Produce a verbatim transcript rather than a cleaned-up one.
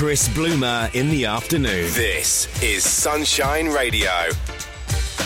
Chris Bloomer in the afternoon. This is Sunshine Radio.